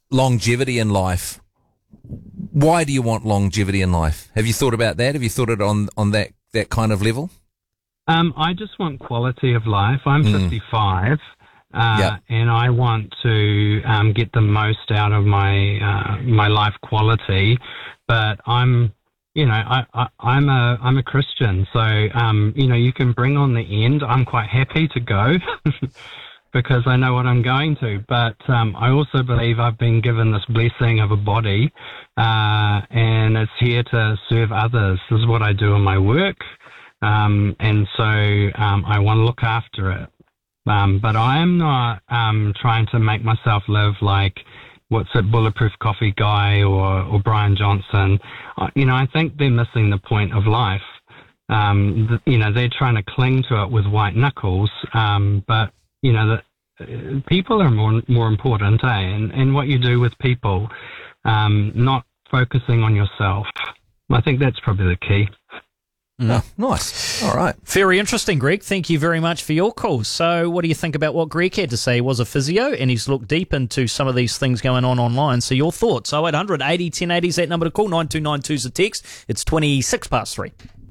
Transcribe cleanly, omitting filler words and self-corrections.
longevity in life. Why do you want longevity in life? Have you thought about that? Have you thought it on that kind of level? I just want quality of life. I'm 55, and I want to get the most out of my life quality. But I'm a Christian, so you can bring on the end. I'm quite happy to go because I know what I'm going to. But I also believe I've been given this blessing of a body, and it's here to serve others. This is what I do in my work. And so I want to look after it. But I am not trying to make myself live like, what's it, Bulletproof Coffee guy or Brian Johnson. I think they're missing the point of life. They're trying to cling to it with white knuckles. But, people are more important, eh? And what you do with people, not focusing on yourself. I think that's probably the key. Oh, nice. All right. Very interesting, Greg. Thank you very much for your call. So what do you think about what Greg had to say? He was a physio and he's looked deep into some of these things going on online. So your thoughts? 0800 80 1080 is that number to call. 9292 is the text. It's 26 past 3.